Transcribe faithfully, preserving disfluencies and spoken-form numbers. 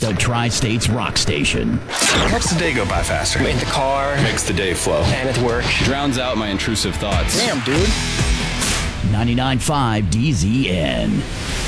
the Tri-States Rock Station. Helps the day go by faster. In the car. Makes the day flow. And at work. Drowns out my intrusive thoughts. Damn, dude. ninety-nine point five D Z N.